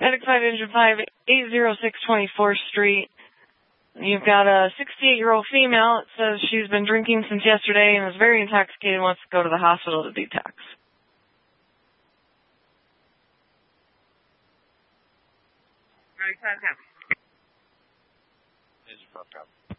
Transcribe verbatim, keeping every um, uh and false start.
Medic five, Engine five, eight oh six twenty-fourth Street. You've got a sixty-eight-year-old female. It says she's been drinking since yesterday and is very intoxicated and wants to go to the hospital to detox. Medic five, copy. Engine five, copy.